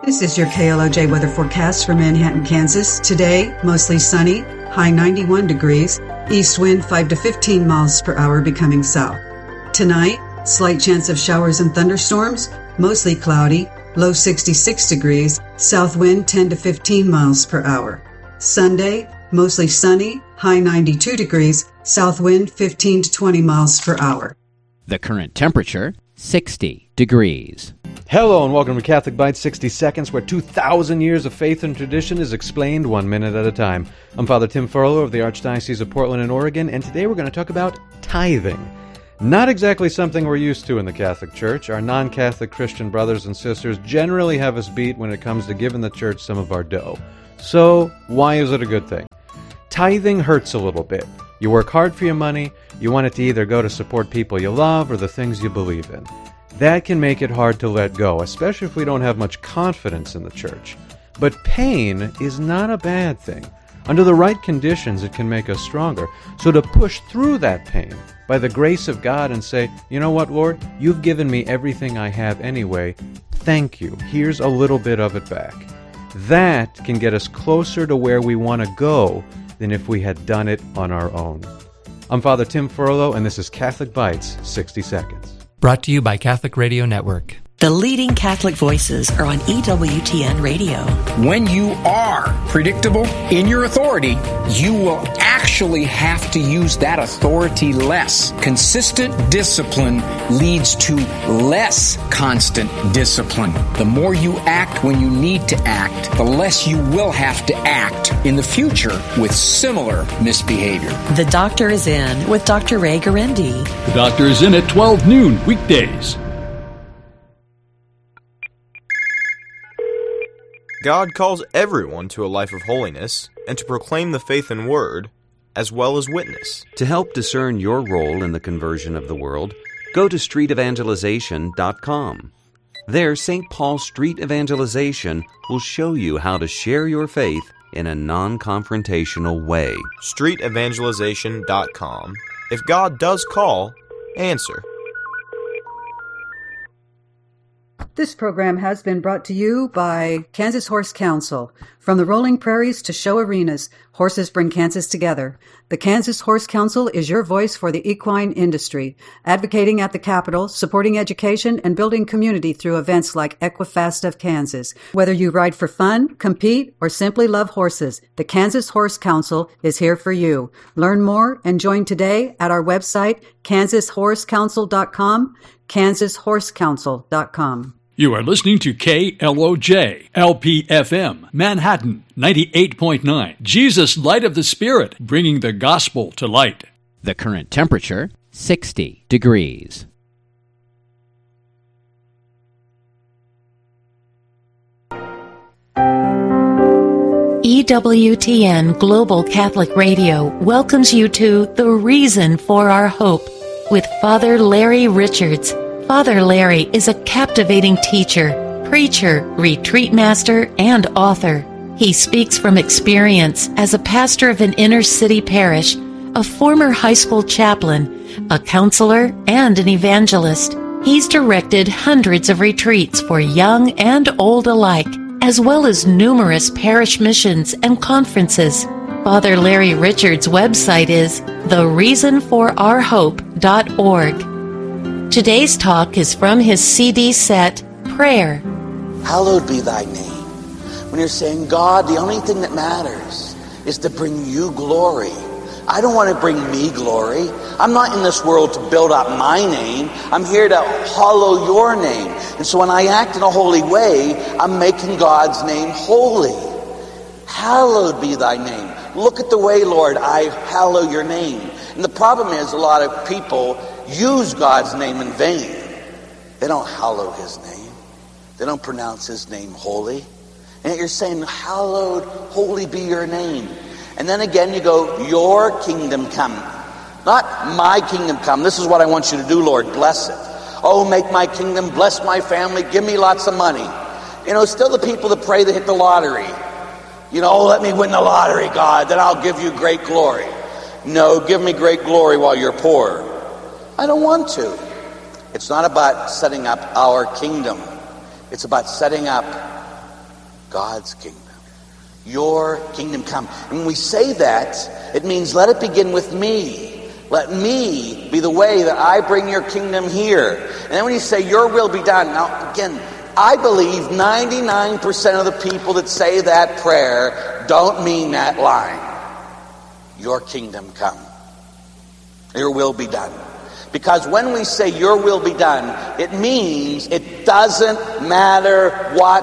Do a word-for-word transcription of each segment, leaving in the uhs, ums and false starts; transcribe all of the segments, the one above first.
This is your K L O J weather forecast for Manhattan, Kansas. Today, mostly sunny, high ninety-one degrees, east wind five to fifteen miles per hour becoming south. Tonight, slight chance of showers and thunderstorms, mostly cloudy, low sixty-six degrees, south wind ten to fifteen miles per hour. Sunday, mostly sunny, high ninety-two degrees, south wind fifteen to twenty miles per hour. The current temperature, sixty degrees. Hello and welcome to Catholic Bites sixty Seconds, where two thousand years of faith and tradition is explained one minute at a time. I'm Father Tim Furlow of the Archdiocese of Portland and Oregon, and today we're going to talk about tithing. Not exactly something we're used to in the Catholic Church. Our non-Catholic Christian brothers and sisters generally have us beat when it comes to giving the Church some of our dough. So, why is it a good thing? Tithing hurts a little bit. You work hard for your money, you want it to either go to support people you love or the things you believe in. That can make it hard to let go, especially if we don't have much confidence in the Church. But pain is not a bad thing. Under the right conditions, it can make us stronger. So to push through that pain by the grace of God and say, you know what, Lord, you've given me everything I have anyway. Thank you. Here's a little bit of it back. That can get us closer to where we want to go than if we had done it on our own. I'm Father Tim Furlow, and this is Catholic Bites sixty Seconds. Brought to you by Catholic Radio Network. The leading Catholic voices are on E W T N Radio. When you are predictable in your authority, you will actually have to use that authority less. Consistent discipline leads to less constant discipline. The more you act when you need to act, the less you will have to act in the future with similar misbehavior. The Doctor is in with Doctor Ray Garendi. The Doctor is in at twelve noon weekdays. God calls everyone to a life of holiness and to proclaim the faith and word, as well as witness. To help discern your role in the conversion of the world, go to street evangelization dot com. There, Saint Paul Street Evangelization will show you how to share your faith in a non-confrontational way. street evangelization dot com. If God does call, answer. This program has been brought to you by Kansas Horse Council. From the rolling prairies to show arenas, horses bring Kansas together. The Kansas Horse Council is your voice for the equine industry, advocating at the Capitol, supporting education, and building community through events like Equifast of Kansas. Whether you ride for fun, compete, or simply love horses, the Kansas Horse Council is here for you. Learn more and join today at our website, kansas horse council dot com, kansas horse council dot com. You are listening to K L O J, L P F M, Manhattan, ninety-eight point nine. Jesus, Light of the Spirit, bringing the gospel to light. The current temperature, sixty degrees. E W T N Global Catholic Radio welcomes you to The Reason for Our Hope with Father Larry Richards. Father Larry is a captivating teacher, preacher, retreat master, and author. He speaks from experience as a pastor of an inner-city parish, a former high school chaplain, a counselor, and an evangelist. He's directed hundreds of retreats for young and old alike, as well as numerous parish missions and conferences. Father Larry Richards' website is the reason for our hope dot org. Today's talk is from his C D set, Prayer. Hallowed be thy name. When you're saying, God, the only thing that matters is to bring you glory. I don't want to bring me glory. I'm not in this world to build up my name. I'm here to hallow your name. And so when I act in a holy way, I'm making God's name holy. Hallowed be thy name. Look at the way, Lord, I hallow your name. And the problem is a lot of people use God's name in vain. They don't hallow his name. They don't pronounce his name holy. And yet you're saying, hallowed, holy be your name. And then again you go, your kingdom come. Not my kingdom come. This is what I want you to do, Lord. Bless it. Oh, make my kingdom, bless my family, give me lots of money. You know, still the people that pray that hit the lottery. You know, oh, let me win the lottery, God, then I'll give you great glory. No, give me great glory while you're poor. I don't want to. It's not about setting up our kingdom. It's about setting up God's kingdom. Your kingdom come. And when we say that, it means let it begin with me. Let me be the way that I bring your kingdom here. And then when you say your will be done, now again, I believe ninety-nine percent of the people that say that prayer don't mean that line. Your kingdom come. Your will be done. Because when we say your will be done, it means it doesn't matter what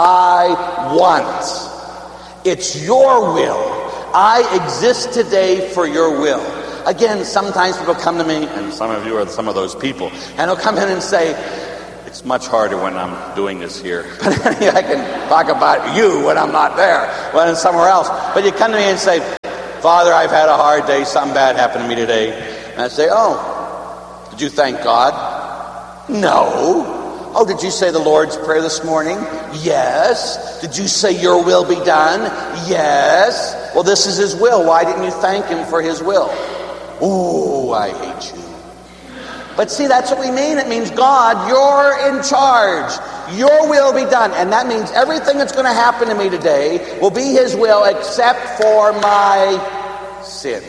I want. It's your will. I exist today for your will. Again, sometimes people come to me, and some of you are some of those people, and they'll come in and say, it's much harder when I'm doing this here. But I can talk about you when I'm not there, when I'm somewhere else. But you come to me and say, Father, I've had a hard day. Something bad happened to me today. And I say, oh, did you thank God? No. Oh, did you say the Lord's Prayer this morning? Yes. Did you say your will be done? Yes. Well, this is his will. Why didn't you thank him for his will? Ooh, I hate you. But see, that's what we mean. It means, God, you're in charge. Your will be done. And that means everything that's going to happen to me today will be his will except for my sin.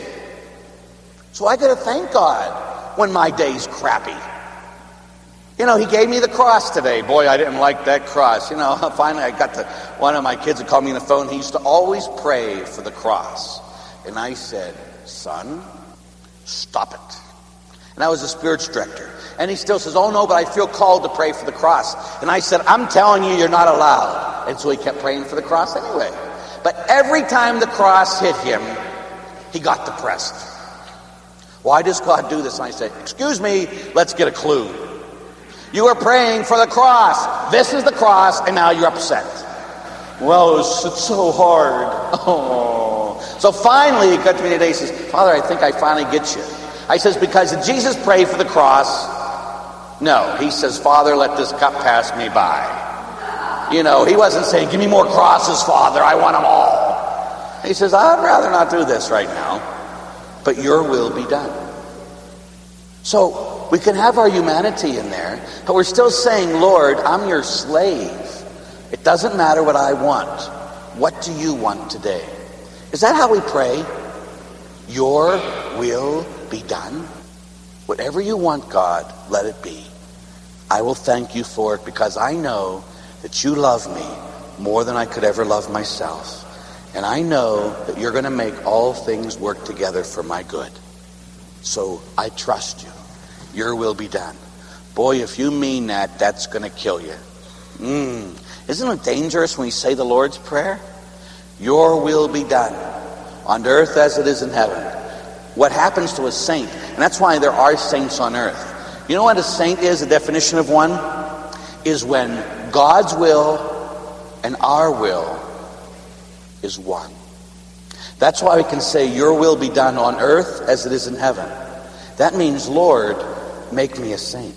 So I got to thank God when my day's crappy. You know, he gave me the cross today. Boy, I didn't like that cross. You know, finally I got to, one of my kids that called me on the phone, he used to always pray for the cross. And I said, son, stop it. And I was a spiritual director. And he still says, oh no, but I feel called to pray for the cross. And I said, I'm telling you, you're not allowed. And so he kept praying for the cross anyway. But every time the cross hit him, he got depressed. Why does God do this? And I said, excuse me, let's get a clue. You were praying for the cross. This is the cross, and now you're upset. Well, it's, it's so hard. Oh. So finally, he got to me today, he says, Father, I think I finally get you. I says, because did Jesus pray for the cross? No. He says, Father, let this cup pass me by. You know, he wasn't saying, give me more crosses, Father. I want them all. He says, I'd rather not do this right now, but your will be done. So we can have our humanity in there, but we're still saying, Lord, I'm your slave. It doesn't matter what I want. What do you want today? Is that how we pray? Your will be done. Whatever you want, God, let it be. I will thank you for it because I know that you love me more than I could ever love myself. And I know that you're going to make all things work together for my good. So I trust you. Your will be done. Boy, if you mean that, that's going to kill you. Mm. Isn't it dangerous when we say the Lord's Prayer? Your will be done on earth as it is in heaven. What happens to a saint? And that's why there are saints on earth. You know what a saint is? The definition of one is when God's will and our will is one. That's why we can say your will be done on earth as it is in heaven. That means, Lord, make me a saint.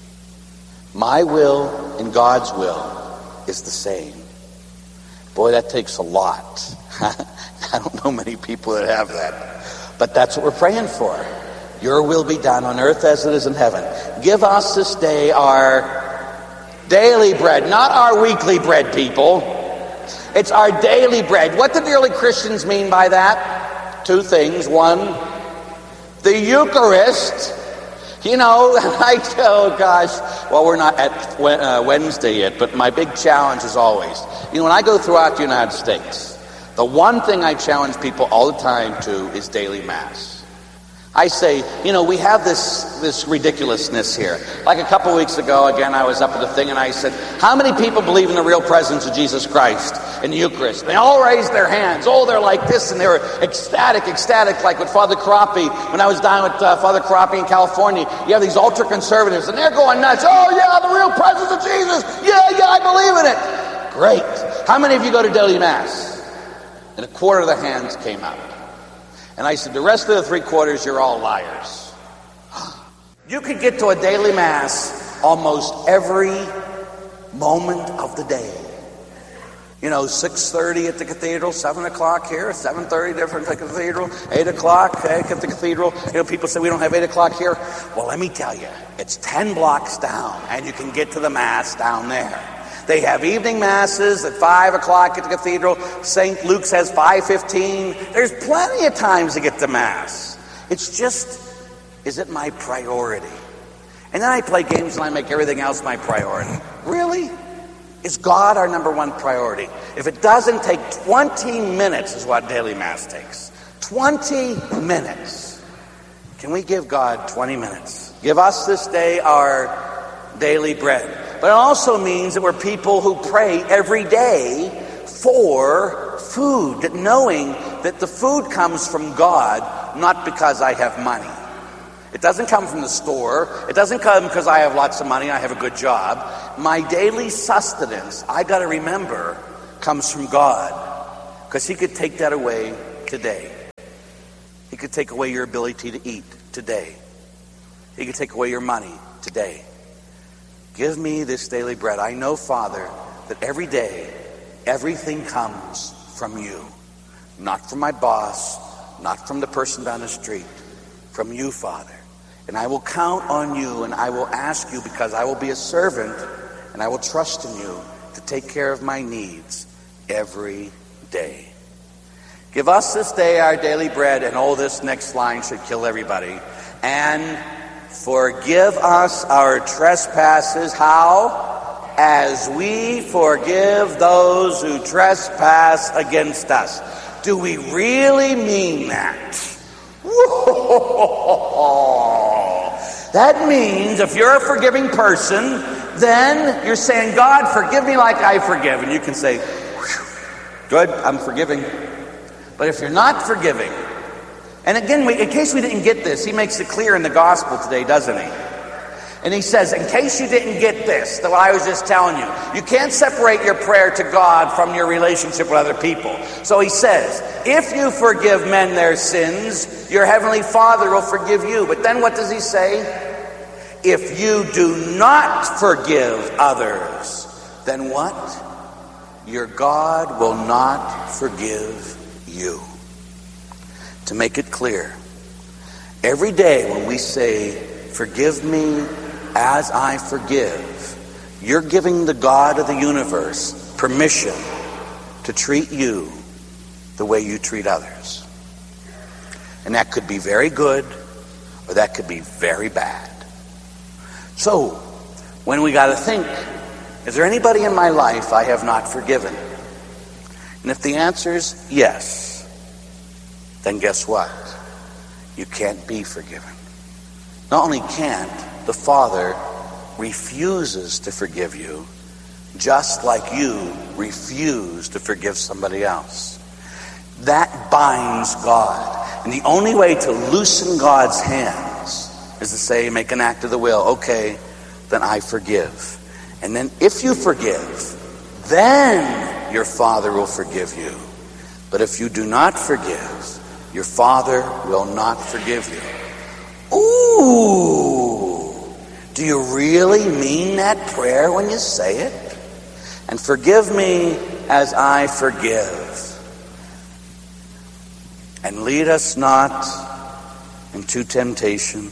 My will and God's will is the same. Boy, that takes a lot. I don't know many people that have that. But that's what we're praying for. Your will be done on earth as it is in heaven. Give us this day our daily bread, not our weekly bread, people. It's our daily bread. What did the early Christians mean by that? Two things. One, the Eucharist. You know, I oh gosh, well, we're not at uh, Wednesday yet, but my big challenge is always, you know, when I go throughout the United States, the one thing I challenge people all the time to is daily Mass. I say, you know, we have this this ridiculousness here. Like a couple weeks ago, again, I was up at the thing and I said, how many people believe in the real presence of Jesus Christ in the Eucharist? They all raised their hands. Oh, they're like this, and they were ecstatic, ecstatic, like with Father Crappy. When I was down with uh, Father Crappy in California, you have these ultra-conservatives, and they're going nuts. Oh, yeah, the real presence of Jesus. Yeah, yeah, I believe in it. Great. How many of you go to daily Mass? And a quarter of the hands came out. And I said, the rest of the three quarters, you're all liars. You could get to a daily Mass almost every moment of the day. You know, six thirty at the cathedral, seven o'clock here, seven thirty different at the cathedral, eight o'clock at the cathedral. You know, people say we don't have eight o'clock here. Well, let me tell you, it's ten blocks down, and you can get to the Mass down there. They have evening masses at five o'clock at the cathedral. Saint Luke's has five fifteen. There's plenty of times to get to Mass. It's just, is it my priority? And then I play games and I make everything else my priority. Really? Is God our number one priority? If it doesn't take twenty minutes is what daily Mass takes. twenty minutes. Can we give God twenty minutes? Give us this day our daily bread. But it also means that we're people who pray every day for food, that knowing that the food comes from God, not because I have money. It doesn't come from the store. It doesn't come because I have lots of money, I have a good job. My daily sustenance, I got to remember, comes from God, because He could take that away today. He could take away your ability to eat today. He could take away your money today. Give me this daily bread. I know, Father, that every day, everything comes from you. Not from my boss, not from the person down the street. From you, Father. And I will count on you, and I will ask you, because I will be a servant, and I will trust in you to take care of my needs every day. Give us this day our daily bread, and oh, this next line should kill everybody. And forgive us our trespasses. How? As we forgive those who trespass against us. Do we really mean that? That means if you're a forgiving person, then you're saying, God, forgive me like I forgive. And you can say, good, I'm forgiving. But if you're not forgiving, and again, we, in case we didn't get this, he makes it clear in the gospel today, doesn't he? And he says, in case you didn't get this, that what I was just telling you, you can't separate your prayer to God from your relationship with other people. So he says, if you forgive men their sins, your heavenly Father will forgive you. But then what does he say? If you do not forgive others, then what? Your God will not forgive you. To make it clear, every day when we say, forgive me as I forgive, you're giving the God of the universe permission to treat you the way you treat others. And that could be very good, or that could be very bad. So, when we got to think, is there anybody in my life I have not forgiven? And if the answer is yes, then guess what? You can't be forgiven. Not only can't, the Father refuses to forgive you, just like you refuse to forgive somebody else. That binds God. And the only way to loosen God's hands is to say, make an act of the will. Okay, then I forgive. And then if you forgive, then your Father will forgive you. But if you do not forgive, your Father will not forgive you. Ooh! Do you really mean that prayer when you say it? And forgive me as I forgive. And lead us not into temptation.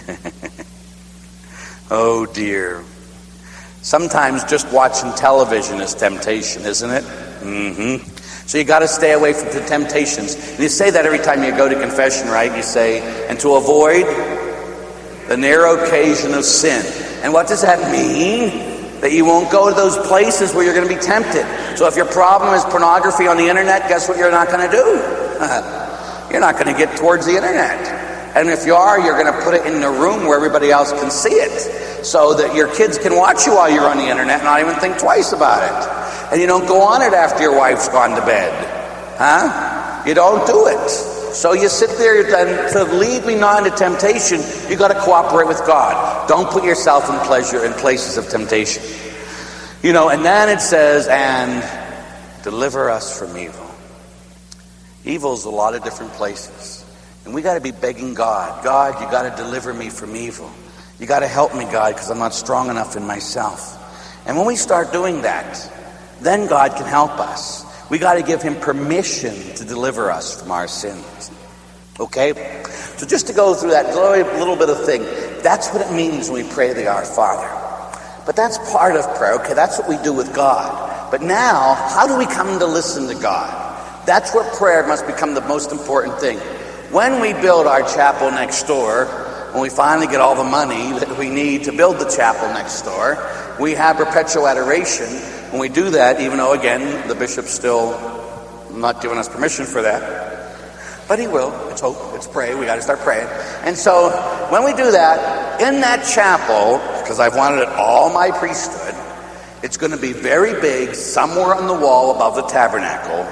Oh dear. Sometimes just watching television is temptation, isn't it? Mm-hmm. So you got to stay away from the temptations. And you say that every time you go to confession, right? You say, and to avoid the narrow occasion of sin. And what does that mean? That you won't go to those places where you're going to be tempted. So if your problem is pornography on the internet, guess what you're not going to do? You're not going to get towards the internet. And if you are, you're going to put it in a room where everybody else can see it, so that your kids can watch you while you're on the internet and not even think twice about it. And you don't go on it after your wife's gone to bed. Huh? You don't do it. So you sit there, and to lead me not into temptation, you got to cooperate with God. Don't put yourself in pleasure in places of temptation. You know, and then it says, and deliver us from evil. Evil's a lot of different places. And we got to be begging God, God, you got to deliver me from evil. You got to help me, God, because I'm not strong enough in myself. And when we start doing that, then God can help us. We got to give him permission to deliver us from our sins. Okay? So just to go through that little bit of thing, that's what it means when we pray the Our Father. But that's part of prayer. Okay, that's what we do with God. But now, how do we come to listen to God? That's where prayer must become the most important thing. When we build our chapel next door, when we finally get all the money that we need to build the chapel next door, we have perpetual adoration. When we do that, even though, again, the bishop's still not giving us permission for that, but he will. Let's hope. Let's pray. We got to start praying. And so when we do that, in that chapel, because I've wanted it all my priesthood, it's going to be very big, somewhere on the wall above the tabernacle.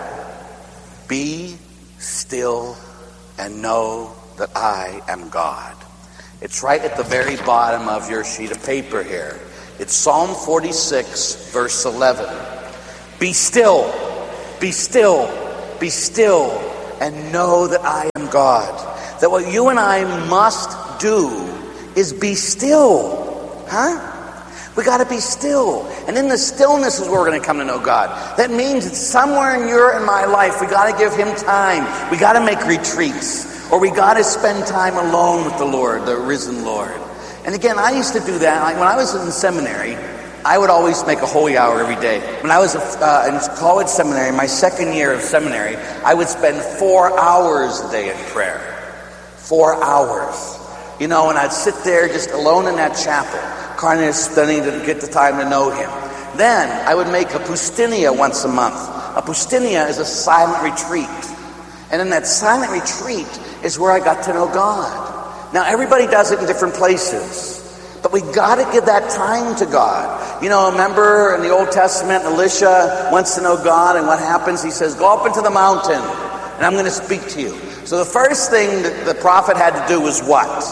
Be still and know that I am God. It's right at the very bottom of your sheet of paper here. It's Psalm forty-six, verse eleven. Be still, be still, be still, and know that I am God. That what you and I must do is be still. Huh? We got to be still. And in the stillness is where we're going to come to know God. That means that somewhere in your and my life, we got to give him time. We got to make retreats. Or we got to spend time alone with the Lord, the risen Lord. And again, I used to do that. Like when I was in seminary, I would always make a holy hour every day. When I was uh, in college seminary, my second year of seminary, I would spend four hours a day in prayer. Four hours. You know, and I'd sit there just alone in that chapel, kind of studying to get the time to know him. Then I would make a pustinia once a month. A pustinia is a silent retreat. And in that silent retreat is where I got to know God. Now, everybody does it in different places. But we got to give that time to God. You know, remember in the Old Testament, Elisha wants to know God, and what happens? He says, go up into the mountain, and I'm going to speak to you. So the first thing that the prophet had to do was what?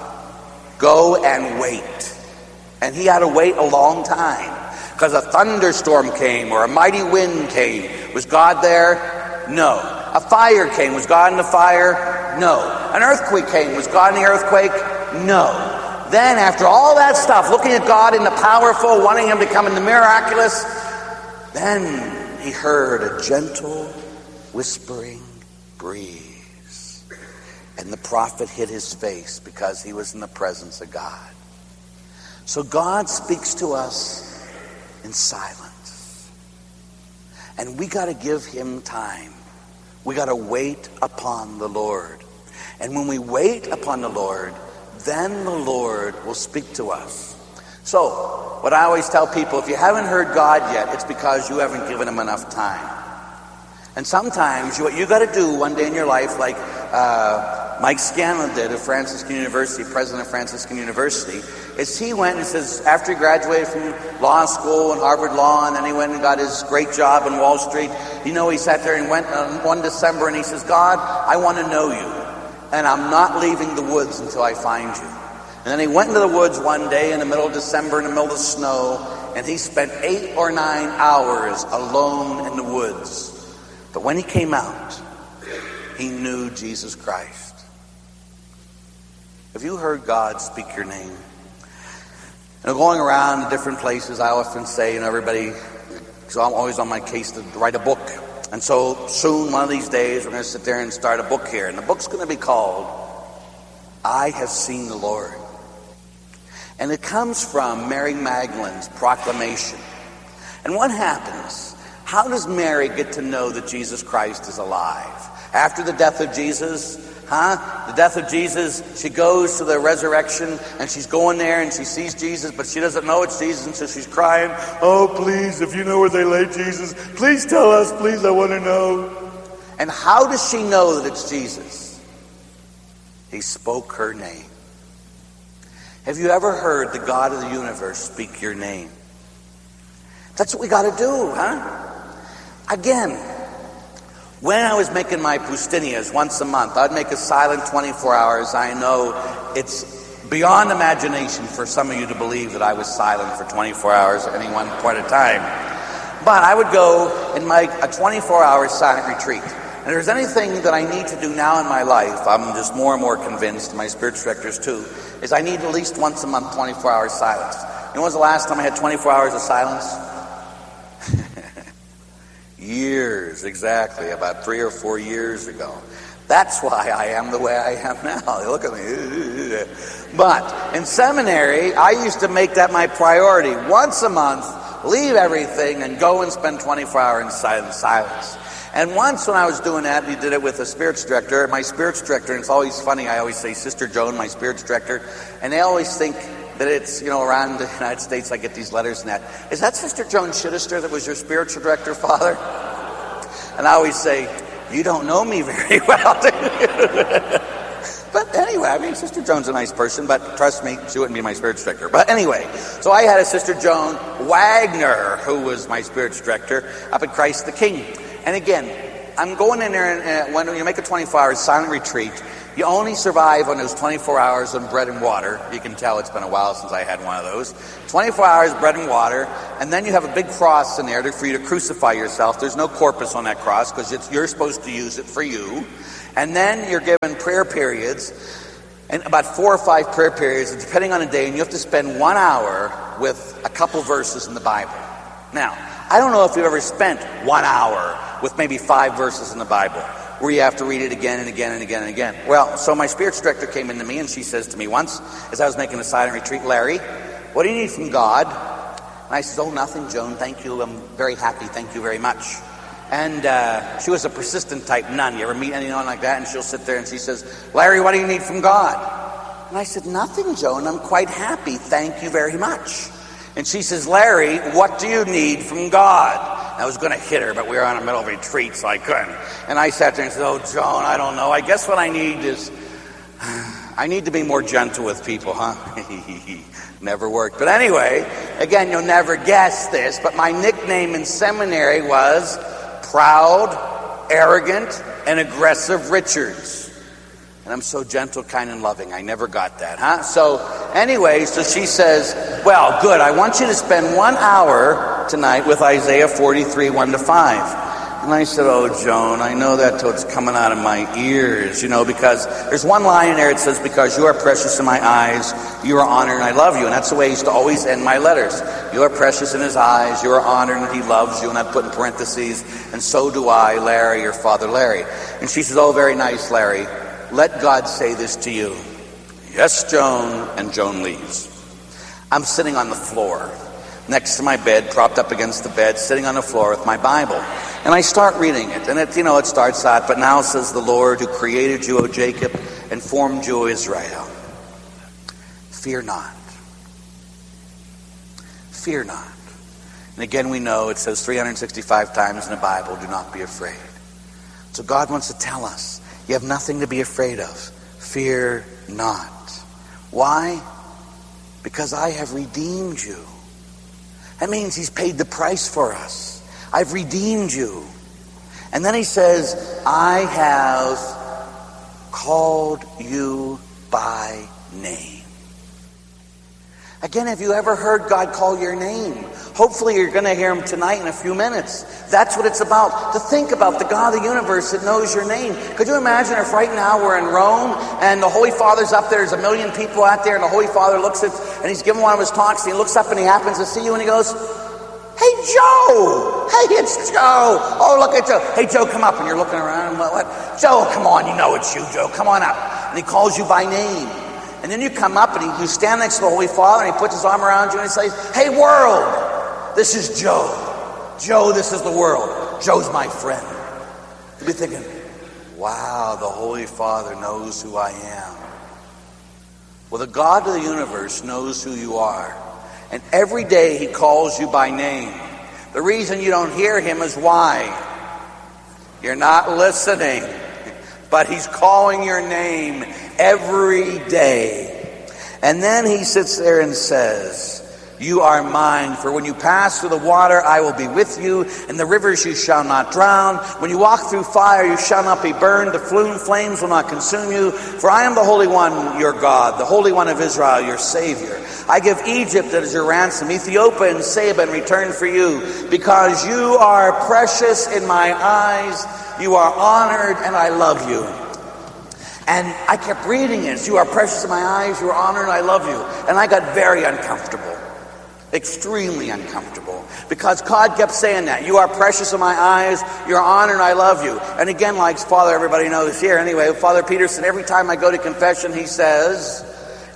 Go and wait. And he had to wait a long time, because a thunderstorm came, or a mighty wind came. Was God there? No. A fire came. Was God in the fire? No. An earthquake came. Was God in the earthquake? No. Then after all that stuff, looking at God in the powerful, wanting him to come in the miraculous, then he heard a gentle, whispering breeze. And the prophet hid his face because he was in the presence of God. So God speaks to us in silence. And we got to give him time. We got to wait upon the Lord. And when we wait upon the Lord, then the Lord will speak to us. So, what I always tell people, if you haven't heard God yet, it's because you haven't given him enough time. And sometimes what you got to do one day in your life, like uh, Mike Scanlon did at Franciscan University, president of Franciscan University, is he went and says, after he graduated from law school and Harvard Law, and then he went and got his great job in Wall Street, you know, he sat there and went on one December and he says, God, I want to know you. And I'm not leaving the woods until I find you. And then he went into the woods one day in the middle of December, in the middle of the snow, and he spent eight or nine hours alone in the woods. But when he came out, he knew Jesus Christ. Have you heard God speak your name? And going around to different places, I often say, you know, everybody, because I'm always on my case to write a book. And so soon, one of these days, we're going to sit there and start a book here. And the book's going to be called, I Have Seen the Lord. And it comes from Mary Magdalene's proclamation. And what happens? How does Mary get to know that Jesus Christ is alive? After the death of Jesus, huh? The death of Jesus, she goes to the resurrection, and she's going there, and she sees Jesus, but she doesn't know it's Jesus, and so she's crying, oh, please, if you know where they laid Jesus, please tell us, please, I want to know. And how does she know that it's Jesus? He spoke her name. Have you ever heard the God of the universe speak your name? That's what we got to do, huh? Again, when I was making my pustinias once a month, I'd make a silent twenty-four hours. I know it's beyond imagination for some of you to believe that I was silent for twenty-four hours at any one point of time. But I would go and make a twenty-four hour silent retreat. And if there's anything that I need to do now in my life, I'm just more and more convinced, my spiritual directors too, is I need at least once a month twenty-four hours silence. You know when was the last time I had twenty-four hours of silence? Years, exactly, about three or four years ago. That's why I am the way I am now. Look at me. But in seminary, I used to make that my priority. Once a month, leave everything and go and spend twenty-four hours in silence. And once when I was doing that, we did it with a spirits director. My spirits director, and it's always funny, I always say Sister Joan, my spirits director, and they always think that it's, you know, around the United States I get these letters and that. Is that Sister Joan Chittister that was your spiritual director, Father? And I always say, you don't know me very well, do you? But anyway, I mean, Sister Joan's a nice person, but trust me, she wouldn't be my spiritual director. But anyway, so I had a Sister Joan Wagner, who was my spiritual director up at Christ the King. And again, I'm going in there, and uh, when you make a twenty-four hour silent retreat, you only survive on those twenty-four hours on bread and water. You can tell it's been a while since I had one of those. twenty-four hours bread and water, and then you have a big cross in there for you to crucify yourself. There's no corpus on that cross because you're supposed to use it for you. And then you're given prayer periods, and about four or five prayer periods, depending on the day, and you have to spend one hour with a couple verses in the Bible. Now, I don't know if you've ever spent one hour with maybe five verses in the Bible, where you have to read it again and again and again and again. Well, so my spiritual director came into me and she says to me once, as I was making a silent retreat, Larry, what do you need from God? And I said, oh, nothing, Joan, thank you, I'm very happy, thank you very much. And uh, she was a persistent type nun. You ever meet anyone like that? And she'll sit there and she says, Larry, what do you need from God? And I said, nothing, Joan, I'm quite happy, thank you very much. And she says, Larry, what do you need from God? I was going to hit her, but we were on a middle retreat, so I couldn't. And I sat there and said, oh, Joan, I don't know. I guess what I need is, I need to be more gentle with people, huh? Never worked. But anyway, again, you'll never guess this, but my nickname in seminary was Proud, Arrogant, and Aggressive Richards. And I'm so gentle, kind, and loving. I never got that, huh? So anyway, so she says, well, good. I want you to spend one hour tonight with Isaiah forty-three, one to five. And I said, oh, Joan, I know that till it's coming out of my ears, you know, because there's one line in there that says, because you are precious in my eyes, you are honored, and I love you. And that's the way I used to always end my letters. You are precious in his eyes, you are honored, and he loves you. And I put in parentheses, and so do I, Larry, your father, Larry. And she says, oh, very nice, Larry. Let God say this to you. Yes, Joan. And Joan leaves. I'm sitting on the floor next to my bed, propped up against the bed, sitting on the floor with my Bible. And I start reading it. And it, you know, it starts out, but now says the Lord who created you, O Jacob, and formed you, O Israel. Fear not. Fear not. And again, we know it says three hundred sixty-five times in the Bible, do not be afraid. So God wants to tell us, you have nothing to be afraid of. Fear not. Why? Because I have redeemed you. That means he's paid the price for us. I've redeemed you. And then he says, I have called you by name. Again, have you ever heard God call your name? Hopefully you're going to hear him tonight in a few minutes. That's what it's about. To think about the God of the universe that knows your name. Could you imagine if right now we're in Rome and the Holy Father's up there, there's a million people out there, and the Holy Father looks at, and he's giving one of his talks, and he looks up and he happens to see you and he goes, hey, Joe! Hey, it's Joe! Oh, look at Joe. Hey, Joe, come up. And you're looking around. What, what? Joe, come on. You know it's you, Joe. Come on up. And he calls you by name. And then you come up and he, you stand next to the Holy Father and he puts his arm around you and he says, hey, world, this is Joe. Joe, this is the world. Joe's my friend. You'll be thinking, wow, the Holy Father knows who I am. Well, the God of the universe knows who you are. And every day he calls you by name. The reason you don't hear him is why? You're not listening. But he's calling your name every day. And then he sits there and says, you are mine, for when you pass through the water, I will be with you. In the rivers you shall not drown. When you walk through fire, you shall not be burned. The flames will not consume you. For I am the Holy One, your God, the Holy One of Israel, your Savior. I give Egypt as your ransom, Ethiopia and Seba in return for you, because you are precious in my eyes. You are honored, and I love you. And I kept reading it. You are precious in my eyes. You are honored, and I love you. And I got very uncomfortable. Extremely uncomfortable. Because God kept saying that. You are precious in my eyes. You are honored, and I love you. And again, like Father, everybody knows here. Anyway, Father Peterson, every time I go to confession, he says,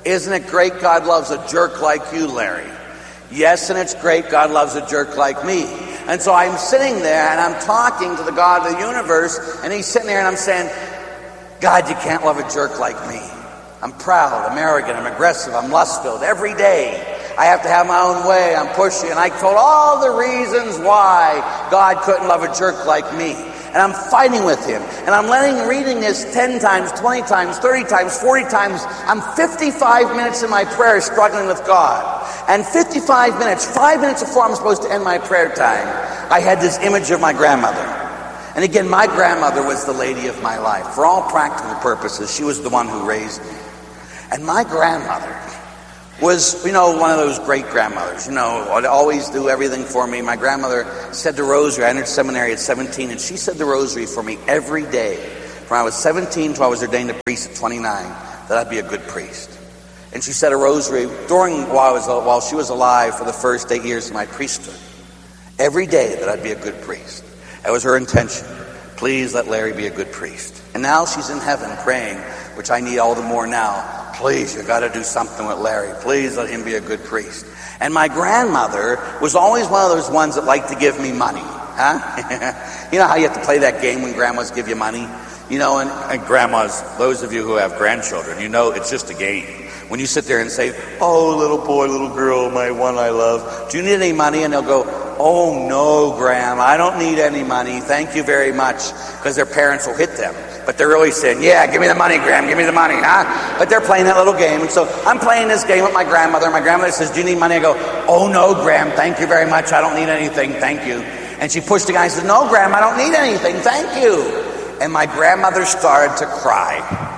Isn't it great God loves a jerk like you, Larry? Yes, and it's great God loves a jerk like me. And so I'm sitting there and I'm talking to the God of the universe, and he's sitting there and I'm saying, God, you can't love a jerk like me. I'm proud, I'm arrogant, I'm aggressive, I'm lust-filled. Every day I have to have my own way, I'm pushy. And I told all the reasons why God couldn't love a jerk like me. And I'm fighting with him. And I'm letting reading this ten times, twenty times, thirty times, forty times. I'm fifty-five minutes in my prayer struggling with God. And fifty-five minutes, five minutes before I'm supposed to end my prayer time, I had this image of my grandmother. And again, my grandmother was the lady of my life. For all practical purposes, she was the one who raised me. And my grandmother was, you know, one of those great grandmothers, you know, would always do everything for me. My grandmother said the rosary. I entered seminary at seventeen, and she said the rosary for me every day. From I was seventeen till I was ordained a priest at twenty-nine, that I'd be a good priest. And she said a rosary during while, I was, while she was alive for the first eight years of my priesthood. Every day that I'd be a good priest. That was her intention. Please let Larry be a good priest. And now she's in heaven praying, which I need all the more now. Please, you got to do something with Larry. Please let him be a good priest. And my grandmother was always one of those ones that liked to give me money. Huh? You know how you have to play that game when grandmas give you money? You know, and, and grandmas, those of you who have grandchildren, you know it's just a game. When you sit there and say, oh, little boy, little girl, my one I love, do you need any money? And they'll go, oh, no, Gram, I don't need any money. Thank you very much. Because their parents will hit them. But they're really saying, yeah, give me the money, Gram, give me the money, huh? But they're playing that little game. And so I'm playing this game with my grandmother. My grandmother says, do you need money? I go, oh, no, Gram, thank you very much. I don't need anything, thank you. And she pushed the guy and said, no, Gram, I don't need anything, thank you. And my grandmother started to cry.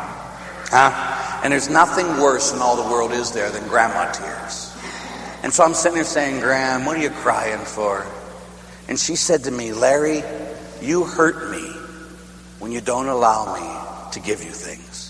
Huh? And there's nothing worse in all the world, is there, than grandma tears. And so I'm sitting there saying, Gram, what are you crying for? And she said to me, Larry, you hurt me when you don't allow me to give you things.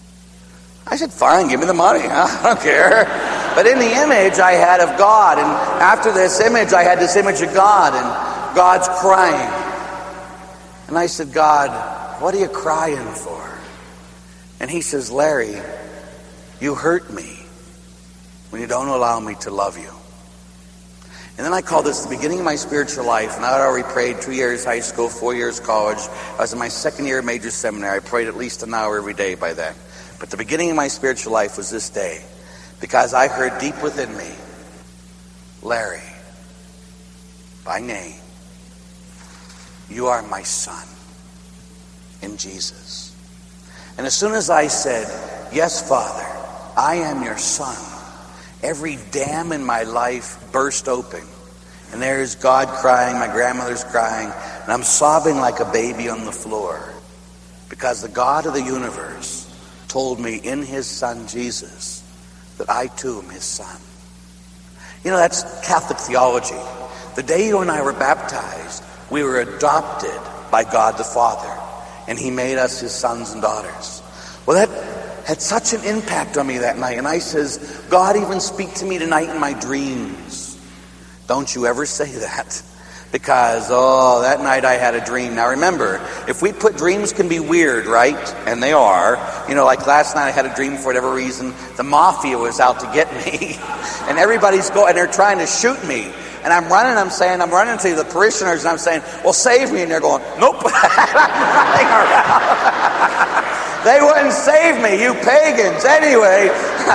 I said, fine, give me the money. Huh? I don't care. But in the image I had of God, and after this image I had this image of God, and God's crying. And I said, God, what are you crying for? And he says, Larry, you hurt me when you don't allow me to love you. And then I call this the beginning of my spiritual life. And I had already prayed two years high school, four years college. I was in my second year of major seminary. I prayed at least an hour every day by then. But the beginning of my spiritual life was this day, because I heard deep within me, Larry, by name, you are my son in Jesus. And as soon as I said, yes, Father, I am your son, every dam in my life burst open. And there's God crying, my grandmother's crying, and I'm sobbing like a baby on the floor. Because the God of the universe told me in his son Jesus that I too am his son. You know, that's Catholic theology. The day you and I were baptized, we were adopted by God the Father, and he made us his sons and daughters. Well, that had such an impact on me that night. And I says, God, even speak to me tonight in my dreams. Don't you ever say that. Because, oh, that night I had a dream. Now remember, if we put dreams can be weird, right? And they are. You know, like last night I had a dream for whatever reason. The mafia was out to get me. And everybody's going, and they're trying to shoot me. And I'm running, I'm saying, I'm running to the parishioners, and I'm saying, well, save me. And they're going, nope. I'm running around. They wouldn't save me, you pagans. Anyway,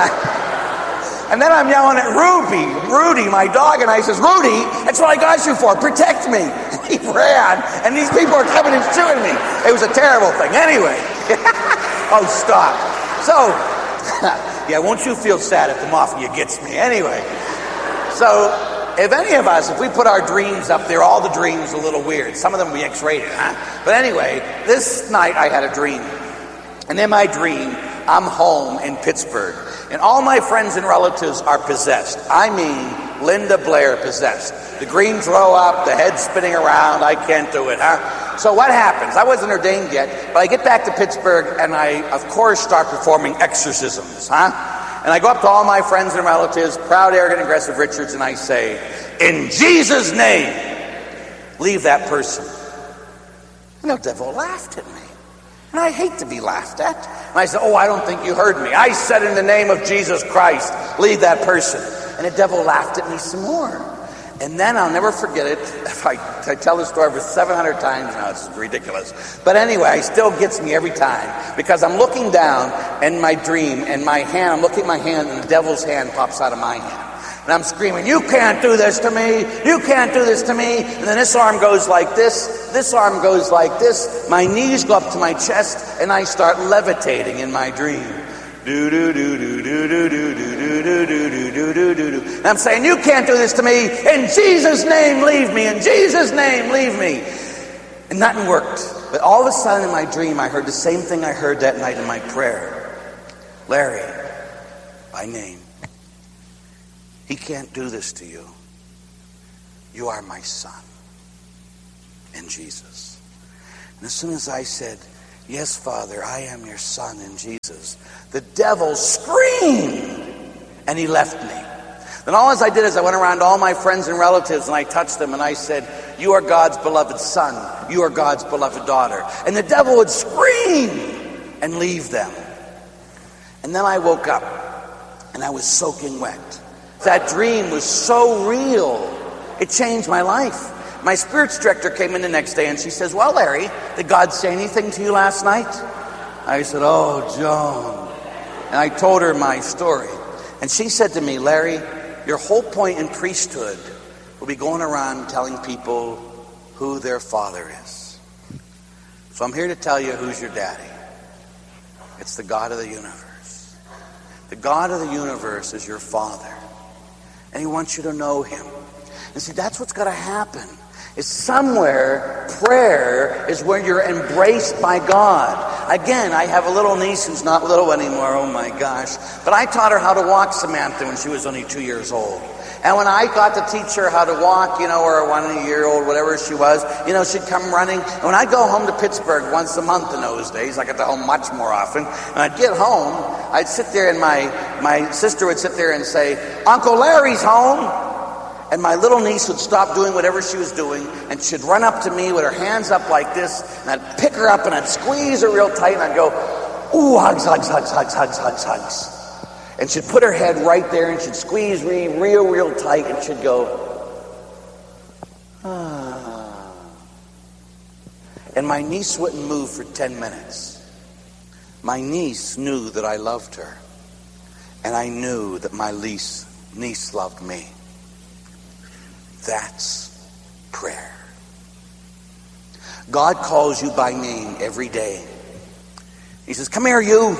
and then I'm yelling at Ruby, Rudy, my dog, and I says, Rudy, that's what I got you for, protect me. And he ran, and these people are coming and shooting me. It was a terrible thing. Anyway, oh, stop. So, yeah, won't you feel sad if the mafia gets me? Anyway, so if any of us, if we put our dreams up there, all the dreams are a little weird. Some of them will be X-rated, huh? But anyway, this night I had a dream. And in my dream, I'm home in Pittsburgh. And all my friends and relatives are possessed. I mean, Linda Blair possessed. The green throw up, the head spinning around. I can't do it, huh? So what happens? I wasn't ordained yet, but I get back to Pittsburgh and I, of course, start performing exorcisms, huh? And I go up to all my friends and relatives, proud, arrogant, aggressive Richards, and I say, in Jesus' name, leave that person. And the devil laughed at me. And I hate to be laughed at. And I said, oh, I don't think you heard me. I said in the name of Jesus Christ, leave that person. And the devil laughed at me some more. And then I'll never forget it. If I, I tell the story for seven hundred times now, it's ridiculous. But anyway, it still gets me every time. Because I'm looking down in my dream, and my hand, I'm looking at my hand, and the devil's hand pops out of my hand. And I'm screaming, you can't do this to me. You can't do this to me. And then this arm goes like this. This arm goes like this. My knees go up to my chest, and I start levitating in my dream. Do do do do do do do do do do do do do do. And I'm saying, you can't do this to me. In Jesus' name, leave me. In Jesus' name, leave me. And nothing worked. But all of a sudden in my dream, I heard the same thing I heard that night in my prayer. Larry, by name. He can't do this to you. You are my son in Jesus. And as soon as I said, yes, Father, I am your son in Jesus, the devil screamed and he left me. Then all as I did is I went around to all my friends and relatives and I touched them and I said, you are God's beloved son. You are God's beloved daughter. And the devil would scream and leave them. And then I woke up and I was soaking wet. That dream was so real. It changed my life. My spirits director came in the next day and she says, well, Larry, did God say anything to you last night? I said, oh, Joan. And I told her my story. And she said to me, Larry, your whole point in priesthood will be going around telling people who their father is. So I'm here to tell you who's your daddy. It's the God of the universe. The God of the universe is your father. And he wants you to know him. And see, that's what's got to happen. Is somewhere, prayer is where you're embraced by God. Again, I have a little niece who's not little anymore, oh my gosh. But I taught her how to walk, Samantha, when she was only two years old. And when I got to teach her how to walk, you know, or a one-year-old, whatever she was, you know, she'd come running. And when I'd go home to Pittsburgh once a month in those days, I got to home much more often, and I'd get home, I'd sit there and my, my sister would sit there and say, Uncle Larry's home. And my little niece would stop doing whatever she was doing, and she'd run up to me with her hands up like this, and I'd pick her up and I'd squeeze her real tight, and I'd go, ooh, hugs, hugs, hugs, hugs, hugs, hugs, hugs. And she'd put her head right there, and she'd squeeze me real, real tight, and she'd go, ah. And my niece wouldn't move for ten minutes. My niece knew that I loved her, and I knew that my niece, niece loved me. That's prayer. God calls you by name every day. He says, come here, you.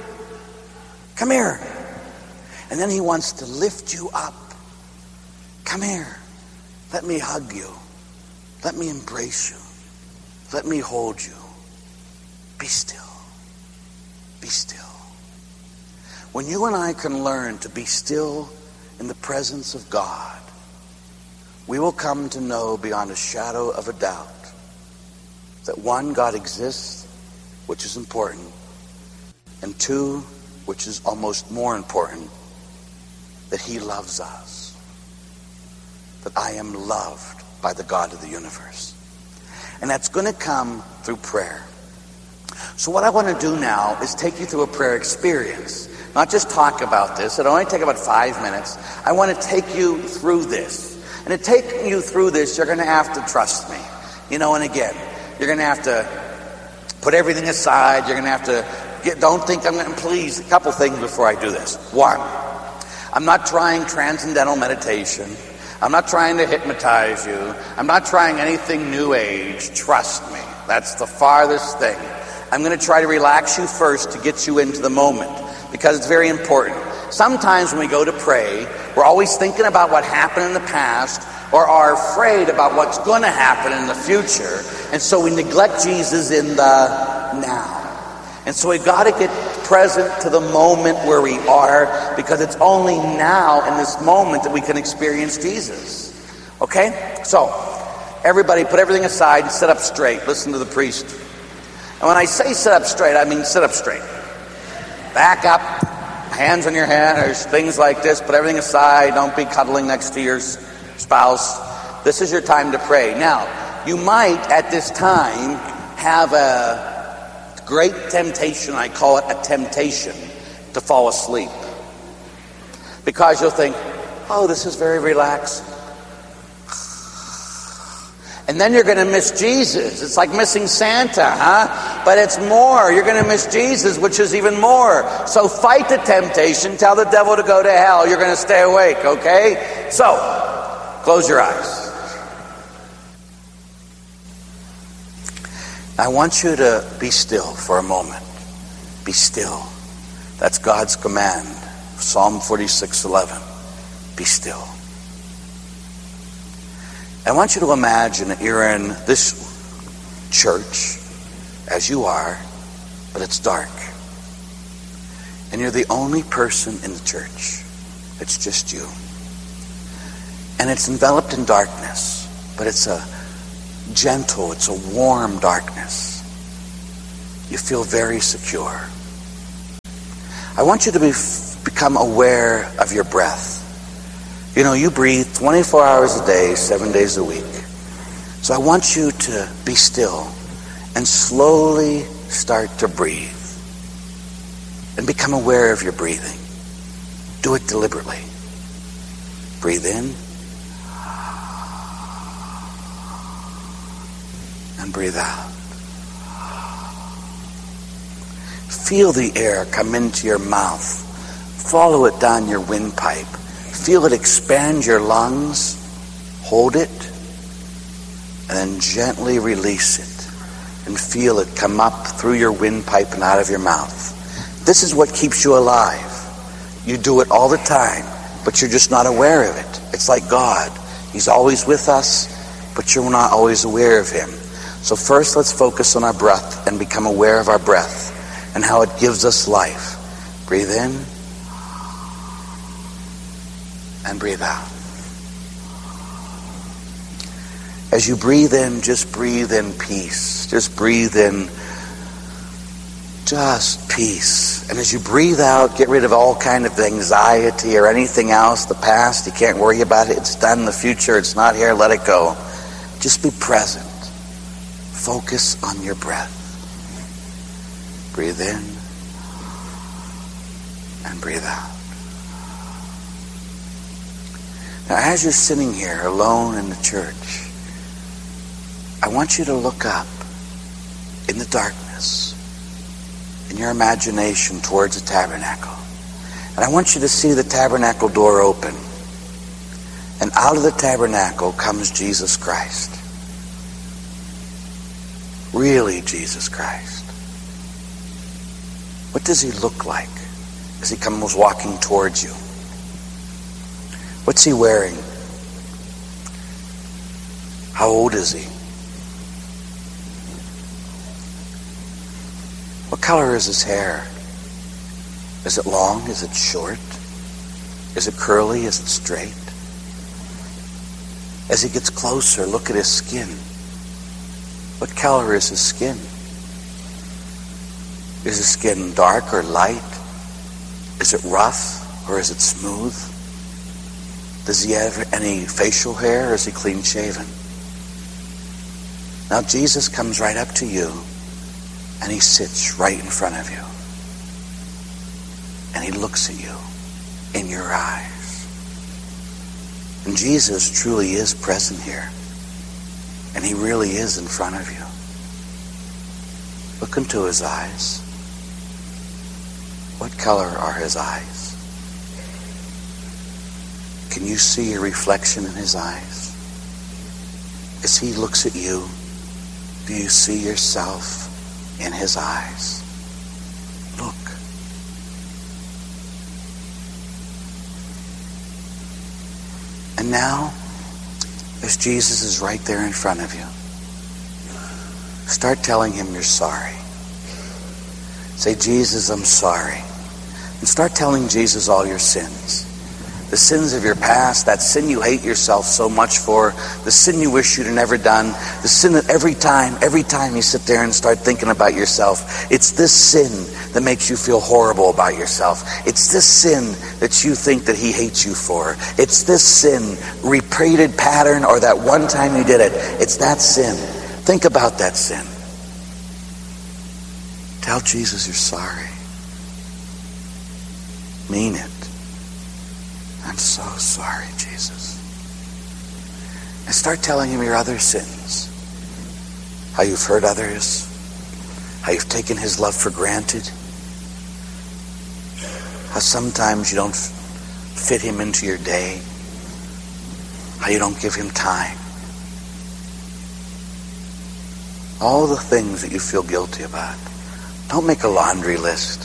Come here. And then he wants to lift you up. Come here. Let me hug you. Let me embrace you. Let me hold you. Be still. Be still. When you and I can learn to be still in the presence of God, we will come to know beyond a shadow of a doubt that one, God exists, which is important, and two, which is almost more important, that he loves us, that I am loved by the God of the universe. And that's going to come through prayer. So what I want to do now is take you through a prayer experience. Not just talk about this. It'll only take about five minutes. I want to take you through this. And to take you through this, you're going to have to trust me. You know, and again, you're going to have to put everything aside. You're going to have to get, don't think I'm going to, please, a couple things before I do this. One, I'm not trying transcendental meditation. I'm not trying to hypnotize you. I'm not trying anything new age. Trust me. That's the farthest thing. I'm going to try to relax you first to get you into the moment, because it's very important. Sometimes when we go to pray, we're always thinking about what happened in the past or are afraid about what's going to happen in the future. And so we neglect Jesus in the now. And so we've got to get present to the moment where we are, because it's only now in this moment that we can experience Jesus. Okay? So, everybody put everything aside and sit up straight. Listen to the priest. And when I say sit up straight, I mean sit up straight. Back up. Hands on your head, or things like this. Put everything aside. Don't be cuddling next to your spouse. This is your time to pray. Now, you might at this time have a great temptation, I call it a temptation, to fall asleep. Because you'll think, oh, this is very relaxed. And then you're going to miss Jesus. It's like missing Santa, huh? But it's more. You're going to miss Jesus, which is even more. So fight the temptation. Tell the devil to go to hell. You're going to stay awake, okay? So, close your eyes. I want you to be still for a moment. Be still. That's God's command. Psalm forty-six eleven. Be still. I want you to imagine that you're in this church, as you are, but it's dark. And you're the only person in the church. It's just you. And it's enveloped in darkness, but it's a gentle, it's a warm darkness. You feel very secure. I want you to be, become aware of your breath. You know, you breathe twenty-four hours a day, seven days a week. So I want you to be still and slowly start to breathe. And become aware of your breathing. Do it deliberately. Breathe in. And breathe out. Feel the air come into your mouth. Follow it down your windpipe. Feel it expand your lungs. Hold it. And then gently release it. And feel it come up through your windpipe and out of your mouth. This is what keeps you alive. You do it all the time, but you're just not aware of it. It's like God. He's always with us, but you're not always aware of Him. So first, let's focus on our breath and become aware of our breath and how it gives us life. Breathe in. And breathe out. As you breathe in, just breathe in peace. Just breathe in just peace. And as you breathe out, get rid of all kind of anxiety or anything else. The past, you can't worry about it. It's done. The future, it's not here. Let it go. Just be present. Focus on your breath. Breathe in and breathe out. Now, as you're sitting here alone in the church, I want you to look up in the darkness, in your imagination towards the tabernacle. And I want you to see the tabernacle door open. And out of the tabernacle comes Jesus Christ. Really Jesus Christ. What does He look like as He comes walking towards you? What's He wearing? How old is He? What color is His hair? Is it long? Is it short? Is it curly? Is it straight? As He gets closer, look at His skin. What color is His skin? Is His skin dark or light? Is it rough or is it smooth? Does He have any facial hair or is He clean shaven? Now Jesus comes right up to you and He sits right in front of you. And He looks at you in your eyes. And Jesus truly is present here. And He really is in front of you. Look into His eyes. What color are His eyes? Can you see a reflection in His eyes? As He looks at you, do you see yourself in His eyes? Look. And now, as Jesus is right there in front of you, start telling Him you're sorry. Say, Jesus, I'm sorry. And start telling Jesus all your sins. The sins of your past, that sin you hate yourself so much for, the sin you wish you'd have never done, the sin that every time, every time you sit there and start thinking about yourself, it's this sin that makes you feel horrible about yourself. It's this sin that you think that He hates you for. It's this sin, repeated pattern, or that one time you did it. It's that sin. Think about that sin. Tell Jesus you're sorry. Mean it. I'm so sorry, Jesus. And start telling him your other sins. How you've hurt others. How you've taken his love for granted. How sometimes you don't fit him into your day. How you don't give him time. All the things that you feel guilty about. Don't make a laundry list.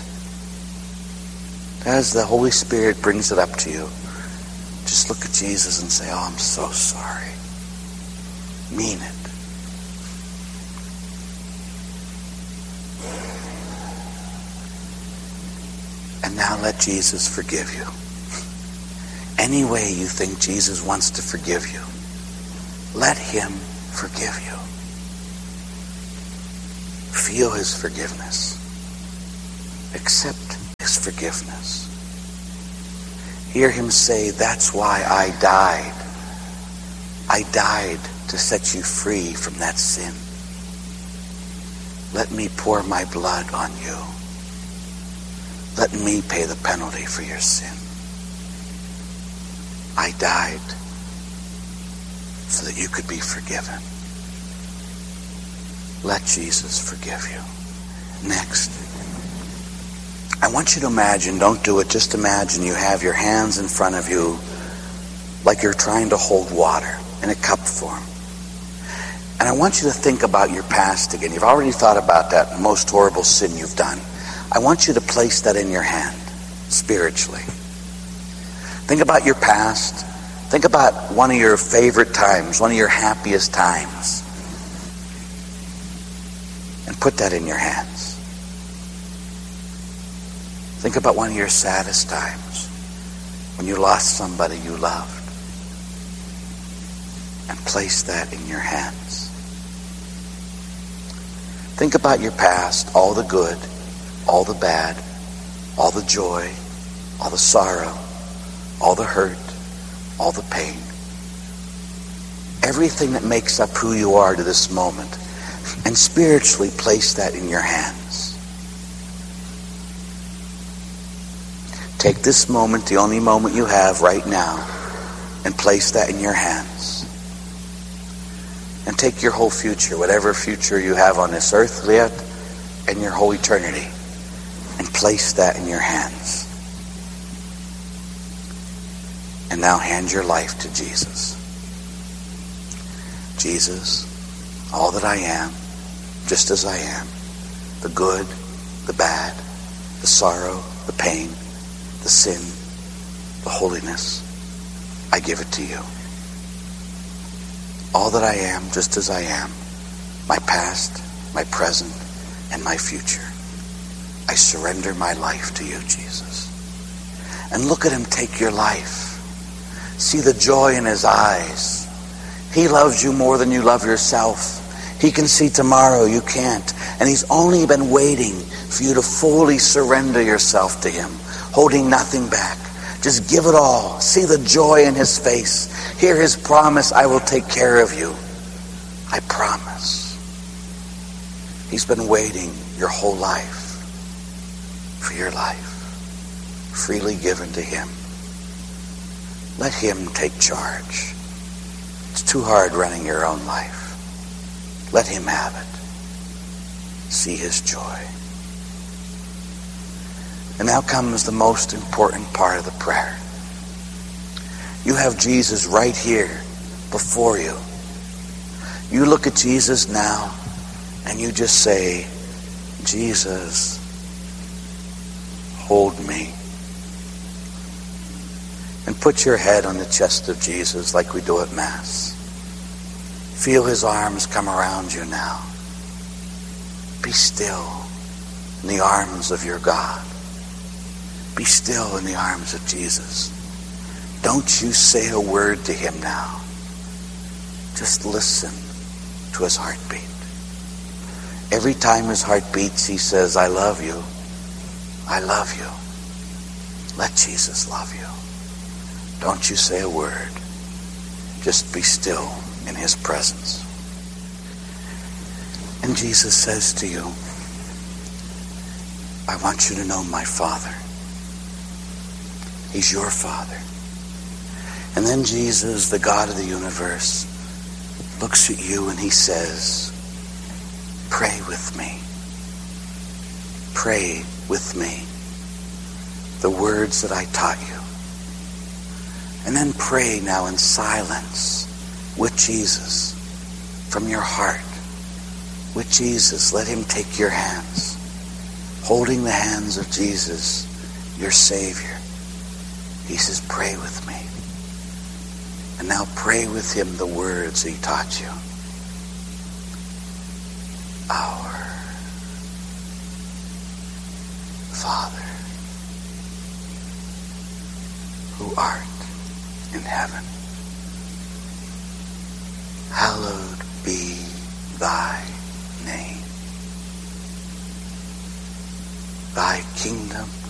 As the Holy Spirit brings it up to you, just look at Jesus and say, oh, I'm so sorry. Mean it. And now let Jesus forgive you. Any way you think Jesus wants to forgive you, let him forgive you. Feel his forgiveness. Accept his forgiveness. Hear him say, that's why I died. I died to set you free from that sin. Let me pour my blood on you. Let me pay the penalty for your sin. I died so that you could be forgiven. Let Jesus forgive you. Next, I want you to imagine, don't do it, just imagine you have your hands in front of you like you're trying to hold water in a cup form. And I want you to think about your past again. You've already thought about that most horrible sin you've done. I want you to place that in your hand, spiritually. Think about your past. Think about one of your favorite times, one of your happiest times. And put that in your hands. Think about one of your saddest times, when you lost somebody you loved. And place that in your hands. Think about your past, all the good, all the bad, all the joy, all the sorrow, all the hurt, all the pain. Everything that makes up who you are to this moment. And spiritually place that in your hands. Take this moment, the only moment you have right now, and place that in your hands. And take your whole future, whatever future you have on this earth yet, and your whole eternity, and place that in your hands. And now hand your life to Jesus. Jesus, all that I am, just as I am, the good, the bad, the sorrow, the pain, the sin, the holiness, I give it to you. All that I am, just as I am, my past, my present, and my future. I surrender my life to you, Jesus. And look at him take your life. See the joy in his eyes. He loves you more than you love yourself. He can see tomorrow, you can't. And he's only been waiting for you to fully surrender yourself to him, holding nothing back. Just give it all. See the joy in his face. Hear his promise, I will take care of you. I promise. He's been waiting your whole life for your life, freely given to him. Let him take charge. It's too hard running your own life. Let him have it. See his joy. And now comes the most important part of the prayer. You have Jesus right here before you. You look at Jesus now and you just say, Jesus, hold me. And put your head on the chest of Jesus like we do at Mass. Feel his arms come around you now. Be still in the arms of your God. Be still in the arms of Jesus. Don't you say a word to him now. Just listen to his heartbeat. Every time his heart beats, he says, I love you. I love you. Let Jesus love you. Don't you say a word. Just be still in his presence. And Jesus says to you, I want you to know my Father. He's your Father. And then Jesus, the God of the universe, looks at you and he says, pray with me. Pray with me the words that I taught you. And then pray now in silence with Jesus from your heart. With Jesus, let him take your hands, holding the hands of Jesus, your Savior. He says, pray with me. And now pray with him the words he taught you. Our Father, who art in heaven, hallowed be thy name. Thy kingdom